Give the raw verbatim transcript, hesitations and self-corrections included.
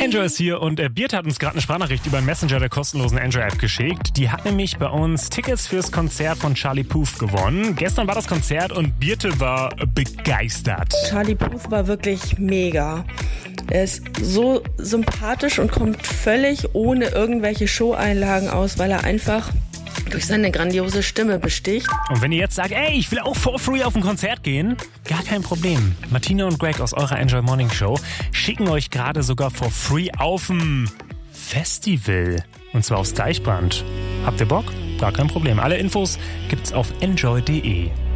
Enjoy ist hier und äh, Birte hat uns gerade eine Sprachnachricht über den Messenger der kostenlosen Enjoy-App geschickt. Die hat nämlich bei uns Tickets fürs Konzert von Charlie Puth gewonnen. Gestern war das Konzert und Birte war begeistert. Charlie Puth war wirklich mega. Er ist so sympathisch und kommt völlig ohne irgendwelche Show-Einlagen aus, weil er einfach durch seine grandiose Stimme besticht. Und wenn ihr jetzt sagt, ey, ich will auch for free auf ein Konzert gehen, gar kein Problem. Martina und Greg aus eurer Enjoy Morning Show schicken euch gerade sogar for free auf ein Festival. Und zwar aufs Deichbrand. Habt ihr Bock? Gar kein Problem. Alle Infos gibt's auf enjoy punkt de.